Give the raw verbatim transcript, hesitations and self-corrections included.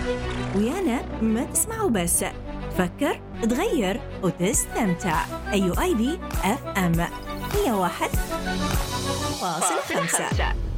ويانا ما تسمعوا بس، تفكر، تغير وتستمتع. أي يو آي دي إف إم مية وواحد فاصلة خمسة.